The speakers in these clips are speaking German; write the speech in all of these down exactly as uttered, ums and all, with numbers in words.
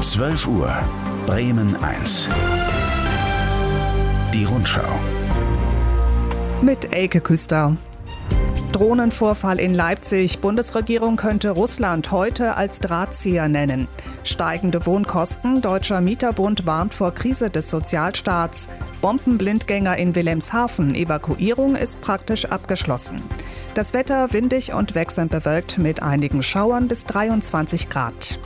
zwölf Uhr, Bremen eins. Die Rundschau. Mit Elke Küster. Drohnenvorfall in Leipzig. Bundesregierung könnte Russland heute als Drahtzieher nennen. Steigende Wohnkosten. Deutscher Mieterbund warnt vor Krise des Sozialstaats. Bombenblindgänger in Wilhelmshaven. Evakuierung ist praktisch abgeschlossen. Das Wetter windig und wechselnd bewölkt mit einigen Schauern bis dreiundzwanzig Grad.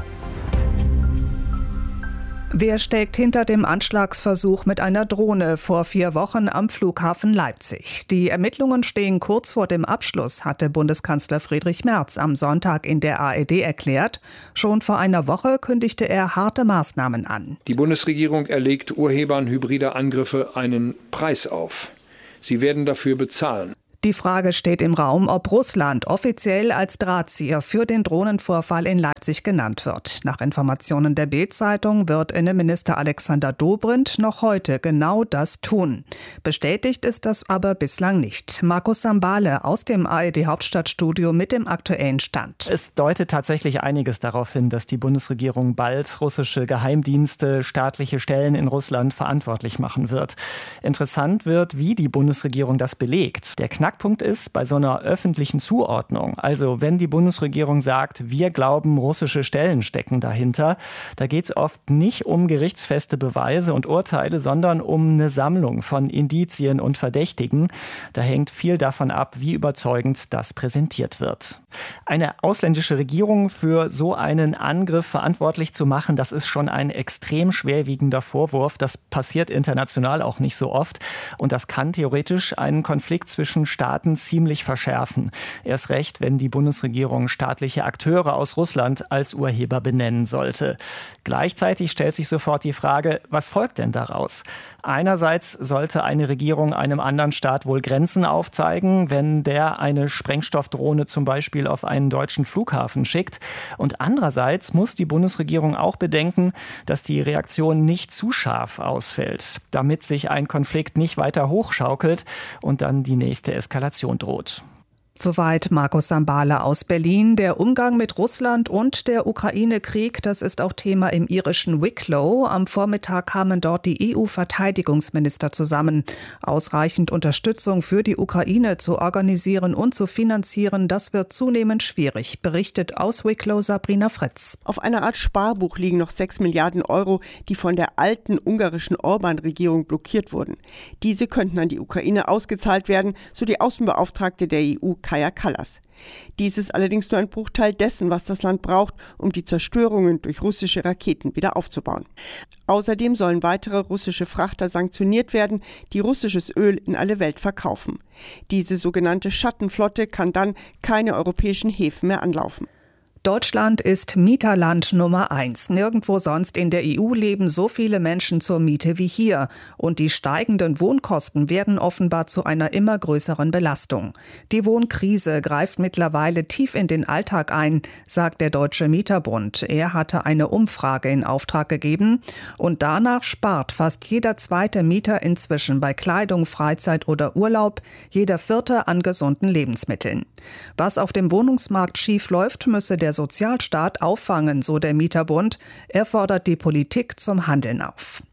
Wer steckt hinter dem Anschlagsversuch mit einer Drohne vor vier Wochen am Flughafen Leipzig? Die Ermittlungen stehen kurz vor dem Abschluss, hatte Bundeskanzler Friedrich Merz am Sonntag in der A R D erklärt. Schon vor einer Woche kündigte er harte Maßnahmen an. Die Bundesregierung erlegt Urhebern hybrider Angriffe einen Preis auf. Sie werden dafür bezahlen. Die Frage steht im Raum, ob Russland offiziell als Drahtzieher für den Drohnenvorfall in Leipzig genannt wird. Nach Informationen der Bild-Zeitung wird Innenminister Alexander Dobrindt noch heute genau das tun. Bestätigt ist das aber bislang nicht. Markus Sambale aus dem A R D-Hauptstadtstudio mit dem aktuellen Stand. Es deutet tatsächlich einiges darauf hin, dass die Bundesregierung bald russische Geheimdienste, staatliche Stellen in Russland verantwortlich machen wird. Interessant wird, wie die Bundesregierung das belegt. Der Knack Punkt ist, bei so einer öffentlichen Zuordnung, also wenn die Bundesregierung sagt, wir glauben, russische Stellen stecken dahinter, da geht es oft nicht um gerichtsfeste Beweise und Urteile, sondern um eine Sammlung von Indizien und Verdächtigen. Da hängt viel davon ab, wie überzeugend das präsentiert wird. Eine ausländische Regierung für so einen Angriff verantwortlich zu machen, das ist schon ein extrem schwerwiegender Vorwurf. Das passiert international auch nicht so oft und das kann theoretisch einen Konflikt zwischen Staaten Staaten ziemlich verschärfen. Erst recht, wenn die Bundesregierung staatliche Akteure aus Russland als Urheber benennen sollte. Gleichzeitig stellt sich sofort die Frage, was folgt denn daraus? Einerseits sollte eine Regierung einem anderen Staat wohl Grenzen aufzeigen, wenn der eine Sprengstoffdrohne zum Beispiel auf einen deutschen Flughafen schickt. Und andererseits muss die Bundesregierung auch bedenken, dass die Reaktion nicht zu scharf ausfällt, damit sich ein Konflikt nicht weiter hochschaukelt und dann die nächste Eskalation Eskalation droht. Soweit Markus Sambale aus Berlin. Der Umgang mit Russland und der Ukraine-Krieg, das ist auch Thema im irischen Wicklow. Am Vormittag kamen dort die E U-Verteidigungsminister zusammen. Ausreichend Unterstützung für die Ukraine zu organisieren und zu finanzieren, das wird zunehmend schwierig, berichtet aus Wicklow Sabrina Fritz. Auf einer Art Sparbuch liegen noch sechs Milliarden Euro, die von der alten ungarischen Orban-Regierung blockiert wurden. Diese könnten an die Ukraine ausgezahlt werden, so die Außenbeauftragte der E U, Kaja Kallas. Dies ist allerdings nur ein Bruchteil dessen, was das Land braucht, um die Zerstörungen durch russische Raketen wieder aufzubauen. Außerdem sollen weitere russische Frachter sanktioniert werden, die russisches Öl in alle Welt verkaufen. Diese sogenannte Schattenflotte kann dann keine europäischen Häfen mehr anlaufen. Deutschland ist Mieterland Nummer eins. Nirgendwo sonst in der E U leben so viele Menschen zur Miete wie hier. Und die steigenden Wohnkosten werden offenbar zu einer immer größeren Belastung. Die Wohnkrise greift mittlerweile tief in den Alltag ein, sagt der Deutsche Mieterbund. Er hatte eine Umfrage in Auftrag gegeben. Und danach spart fast jeder zweite Mieter inzwischen bei Kleidung, Freizeit oder Urlaub, jeder vierte an gesunden Lebensmitteln. Was auf dem Wohnungsmarkt schief läuft, müsse der Sozialstaat auffangen, so der Mieterbund. Er fordert die Politik zum Handeln auf.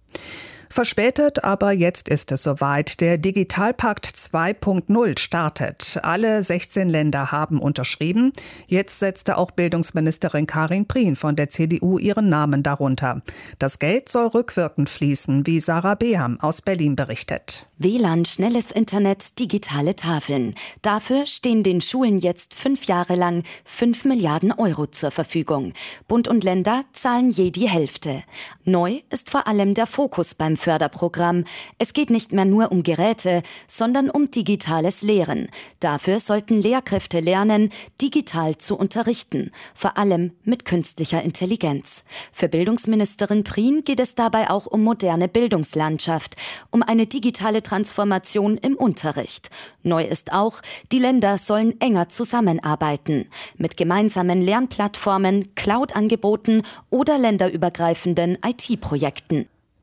Verspätet, aber jetzt ist es soweit. Der Digitalpakt zwei Punkt null startet. Alle sechzehn Länder haben unterschrieben. Jetzt setzte auch Bildungsministerin Karin Prien von der C D U ihren Namen darunter. Das Geld soll rückwirkend fließen, wie Sarah Beham aus Berlin berichtet. W L A N, schnelles Internet, digitale Tafeln. Dafür stehen den Schulen jetzt fünf Jahre lang fünf Milliarden Euro zur Verfügung. Bund und Länder zahlen je die Hälfte. Neu ist vor allem der Fokus beim Förderprogramm. Es geht nicht mehr nur um Geräte, sondern um digitales Lehren. Dafür sollten Lehrkräfte lernen, digital zu unterrichten, vor allem mit künstlicher Intelligenz. Für Bildungsministerin Prien geht es dabei auch um moderne Bildungslandschaft, um eine digitale Transformation im Unterricht. Neu ist auch, die Länder sollen enger zusammenarbeiten, mit gemeinsamen Lernplattformen, Cloud-Angeboten oder länderübergreifenden I T-Projekten.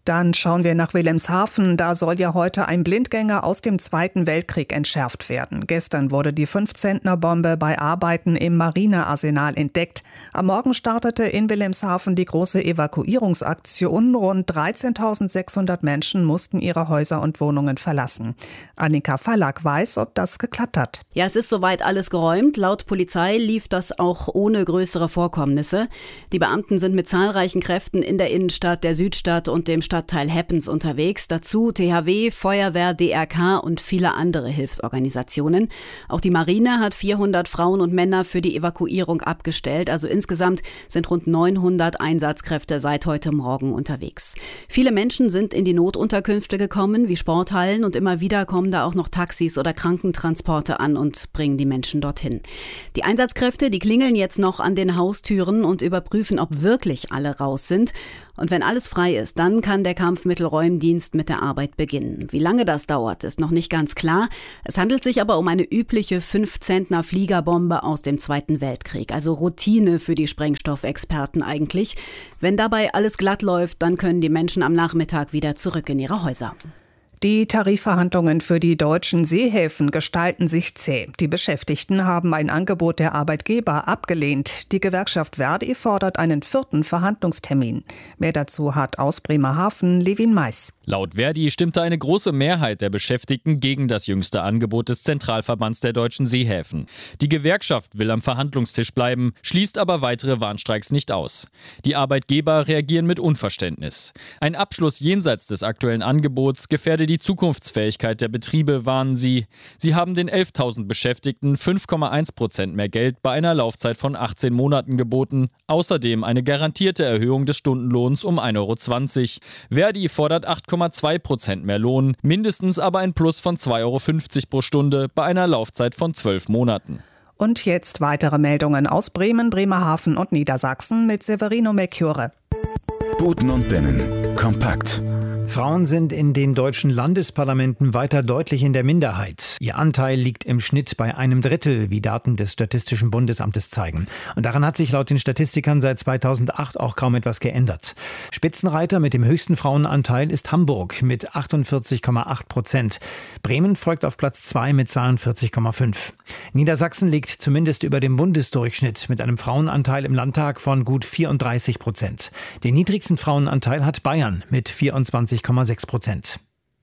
Dann schauen wir nach Wilhelmshaven. Da soll ja heute ein Blindgänger aus dem Zweiten Weltkrieg entschärft werden. Gestern wurde die fünf-Zentner-Bombe bei Arbeiten im Marinearsenal entdeckt. Am Morgen startete in Wilhelmshaven die große Evakuierungsaktion. Rund dreizehntausendsechshundert Menschen mussten ihre Häuser und Wohnungen verlassen. Annika Fallack weiß, ob das geklappt hat. Ja, es ist soweit alles geräumt. Laut Polizei lief das auch ohne größere Vorkommnisse. Die Beamten sind mit zahlreichen Kräften in der Innenstadt, der Südstadt und dem Stadtteil Happens unterwegs. Dazu T H W, Feuerwehr, D R K und viele andere Hilfsorganisationen. Auch die Marine hat vierhundert Frauen und Männer für die Evakuierung abgestellt. Also insgesamt sind rund neunhundert Einsatzkräfte seit heute Morgen unterwegs. Viele Menschen sind in die Notunterkünfte gekommen, wie Sporthallen, und immer wieder kommen da auch noch Taxis oder Krankentransporte an und bringen die Menschen dorthin. Die Einsatzkräfte, die klingeln jetzt noch an den Haustüren und überprüfen, ob wirklich alle raus sind. Und wenn alles frei ist, dann kann der Kampfmittelräumdienst mit der Arbeit beginnen. Wie lange das dauert, ist noch nicht ganz klar. Es handelt sich aber um eine übliche fünf-Zentner-Fliegerbombe aus dem Zweiten Weltkrieg. Also Routine für die Sprengstoffexperten eigentlich. Wenn dabei alles glatt läuft, dann können die Menschen am Nachmittag wieder zurück in ihre Häuser. Die Tarifverhandlungen für die deutschen Seehäfen gestalten sich zäh. Die Beschäftigten haben ein Angebot der Arbeitgeber abgelehnt. Die Gewerkschaft Verdi fordert einen vierten Verhandlungstermin. Mehr dazu hat aus Bremerhaven Levin Mais. Laut Verdi stimmte eine große Mehrheit der Beschäftigten gegen das jüngste Angebot des Zentralverbands der deutschen Seehäfen. Die Gewerkschaft will am Verhandlungstisch bleiben, schließt aber weitere Warnstreiks nicht aus. Die Arbeitgeber reagieren mit Unverständnis. Ein Abschluss jenseits des aktuellen Angebots gefährde die Zukunftsfähigkeit der Betriebe, warnen sie. Sie haben den elftausend Beschäftigten fünf Komma eins Prozent mehr Geld bei einer Laufzeit von achtzehn Monaten geboten. Außerdem eine garantierte Erhöhung des Stundenlohns um ein Euro zwanzig. Verdi fordert acht Komma zwei Prozent mehr Lohn, mindestens aber ein Plus von zwei Euro fünfzig pro Stunde bei einer Laufzeit von zwölf Monaten. Und jetzt weitere Meldungen aus Bremen, Bremerhaven und Niedersachsen mit Severino Melchiorre. Buten und Binnen. Kompakt. Frauen sind in den deutschen Landesparlamenten weiter deutlich in der Minderheit. Ihr Anteil liegt im Schnitt bei einem Drittel, wie Daten des Statistischen Bundesamtes zeigen. Und daran hat sich laut den Statistikern seit zweitausendacht auch kaum etwas geändert. Spitzenreiter mit dem höchsten Frauenanteil ist Hamburg mit achtundvierzig Komma acht Prozent. Bremen folgt auf Platz zwei mit zweiundvierzig Komma fünf. Niedersachsen liegt zumindest über dem Bundesdurchschnitt mit einem Frauenanteil im Landtag von gut vierunddreißig Prozent. Den niedrigsten Frauenanteil hat Bayern mit vierundzwanzig Komma sechs Prozent.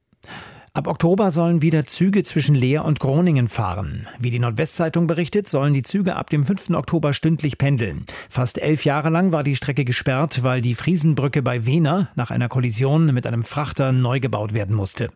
Ab Oktober sollen wieder Züge zwischen Leer und Groningen fahren. Wie die Nordwestzeitung berichtet, sollen die Züge ab dem fünften Oktober stündlich pendeln. Fast elf Jahre lang war die Strecke gesperrt, weil die Friesenbrücke bei Wehner nach einer Kollision mit einem Frachter neu gebaut werden musste.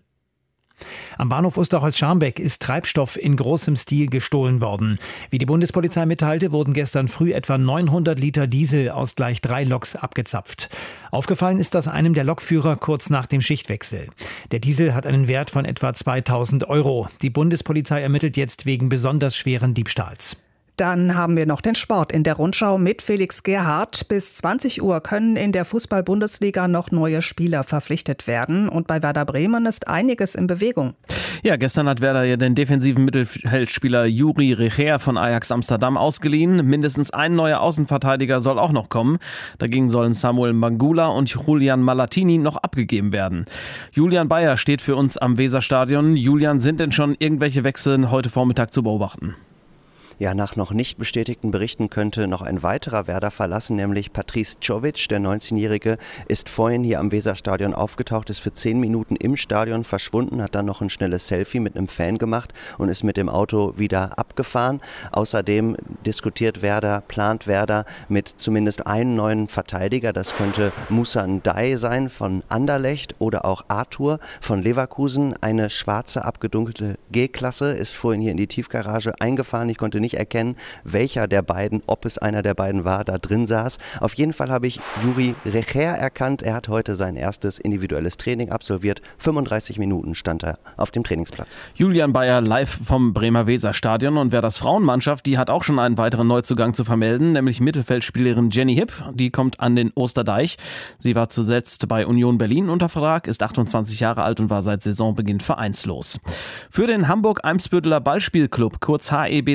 Am Bahnhof Osterholz-Scharmbeck ist Treibstoff in großem Stil gestohlen worden. Wie die Bundespolizei mitteilte, wurden gestern früh etwa neunhundert Liter Diesel aus gleich drei Loks abgezapft. Aufgefallen ist das einem der Lokführer kurz nach dem Schichtwechsel. Der Diesel hat einen Wert von etwa zweitausend Euro. Die Bundespolizei ermittelt jetzt wegen besonders schweren Diebstahls. Dann haben wir noch den Sport in der Rundschau mit Felix Gerhardt. Bis zwanzig Uhr können in der Fußball-Bundesliga noch neue Spieler verpflichtet werden. Und bei Werder Bremen ist einiges in Bewegung. Ja, gestern hat Werder ja den defensiven Mittelfeldspieler Juri Recher von Ajax Amsterdam ausgeliehen. Mindestens ein neuer Außenverteidiger soll auch noch kommen. Dagegen sollen Samuel Mangula und Julian Malatini noch abgegeben werden. Julian Bayer steht für uns am Weserstadion. Julian, sind denn schon irgendwelche Wechsel heute Vormittag zu beobachten? Ja, nach noch nicht bestätigten Berichten könnte noch ein weiterer Werder verlassen, nämlich Patrice Czovic, der neunzehnjährige, ist vorhin hier am Weserstadion aufgetaucht, ist für zehn Minuten im Stadion verschwunden, hat dann noch ein schnelles Selfie mit einem Fan gemacht und ist mit dem Auto wieder abgefahren. Außerdem diskutiert Werder, plant Werder mit zumindest einem neuen Verteidiger. Das könnte Moussa Ndiaye sein von Anderlecht oder auch Arthur von Leverkusen. Eine schwarze, abgedunkelte G-Klasse ist vorhin hier in die Tiefgarage eingefahren. Ich konnte nicht erkennen, welcher der beiden, ob es einer der beiden war, da drin saß. Auf jeden Fall habe ich Juri Recher erkannt. Er hat heute sein erstes individuelles Training absolviert. fünfunddreißig Minuten stand er auf dem Trainingsplatz. Julian Bayer live vom Bremer Weserstadion. Und Werders Frauenmannschaft, die hat auch schon einen weiteren Neuzugang zu vermelden, nämlich Mittelfeldspielerin Jenny Hipp. Die kommt an den Osterdeich. Sie war zuletzt bei Union Berlin unter Vertrag, ist achtundzwanzig Jahre alt und war seit Saisonbeginn vereinslos. Für den Hamburg-Eimsbütteler Ballspielclub, kurz H E B C,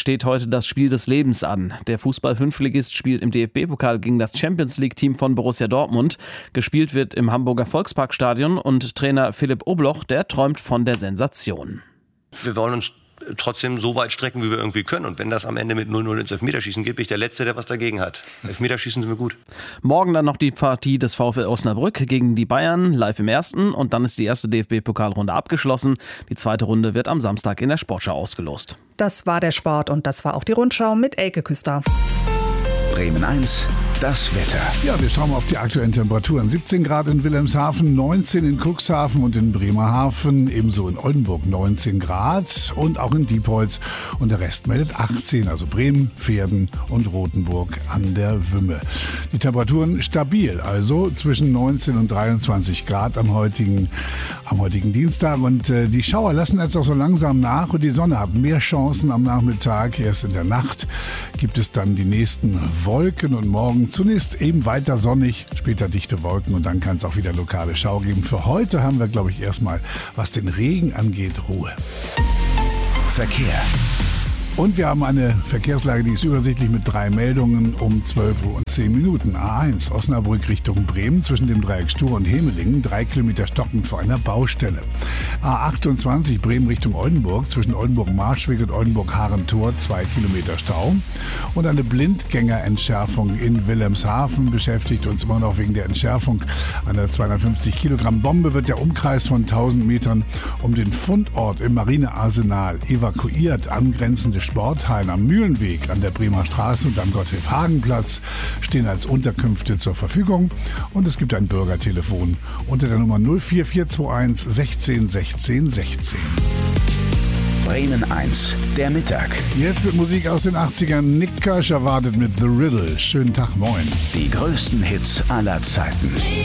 steht heute das Spiel des Lebens an. Der Fußball-Fünftligist spielt im D F B-Pokal gegen das Champions-League-Team von Borussia Dortmund. Gespielt wird im Hamburger Volksparkstadion und Trainer Philipp Obloch, der träumt von der Sensation. Wir wollen uns trotzdem so weit strecken, wie wir irgendwie können. Und wenn das am Ende mit null null ins Elfmeterschießen geht, bin ich der Letzte, der was dagegen hat. Elfmeterschießen sind wir gut. Morgen dann noch die Partie des VfL Osnabrück gegen die Bayern, live im ersten. Und dann ist die erste D F B-Pokalrunde abgeschlossen. Die zweite Runde wird am Samstag in der Sportschau ausgelost. Das war der Sport und das war auch die Rundschau mit Elke Küster. Bremen eins, das Wetter. Ja, wir schauen mal auf die aktuellen Temperaturen. siebzehn Grad in Wilhelmshaven, neunzehn in Cuxhaven und in Bremerhaven, ebenso in Oldenburg neunzehn Grad und auch in Diepholz. Und der Rest meldet achtzehn, also Bremen, Verden und Rothenburg an der Wümme. Die Temperaturen stabil, also zwischen neunzehn und dreiundzwanzig Grad am heutigen, am heutigen Dienstag. Und äh, die Schauer lassen jetzt auch so langsam nach und die Sonne hat mehr Chancen am Nachmittag. Erst in der Nacht gibt es dann die nächsten Wolken und morgen zunächst eben weiter sonnig, später dichte Wolken und dann kann es auch wieder lokale Schau geben. Für heute haben wir, glaube ich, erstmal, was den Regen angeht, Ruhe. Verkehr. Und wir haben eine Verkehrslage, die ist übersichtlich mit drei Meldungen um zwölf Uhr und zehn Minuten. A eins, Osnabrück Richtung Bremen zwischen dem Dreieck Stur und Hemelingen, drei Kilometer stockend vor einer Baustelle. A achtundzwanzig, Bremen Richtung Oldenburg zwischen Oldenburg-Marschweg und Oldenburg-Harentor, zwei Kilometer Stau. Und eine Blindgängerentschärfung in Wilhelmshaven beschäftigt uns immer noch wegen der Entschärfung einer zweihundertfünfzig Kilogramm Bombe. Wird der Umkreis von tausend Metern um den Fundort im Marinearsenal evakuiert. Angrenzende Sporthallen am Mühlenweg, an der Bremer Straße und am Gotthelf-Hagen-Platz stehen als Unterkünfte zur Verfügung. Und es gibt ein Bürgertelefon unter der Nummer null vier vier zwei eins sechzehn sechzehn sechzehn. Bremen eins, der Mittag. Jetzt mit Musik aus den achtzigern. Nick Kirsch erwartet mit The Riddle. Schönen Tag, moin. Die größten Hits aller Zeiten.